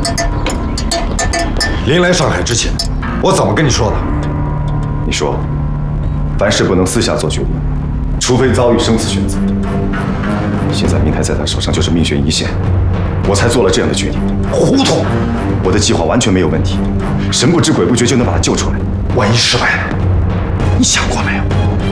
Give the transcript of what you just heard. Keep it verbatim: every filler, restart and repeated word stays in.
临来上海之前，我怎么跟你说的？ 你说，凡事不能私下做决定，除非遭遇生死选择。现在明台在他手上就是命悬一线，我才做了这样的决定。 糊涂！ 我的计划完全没有问题，神不知鬼不觉就能把他救出来。 万一失败了，你想过没有？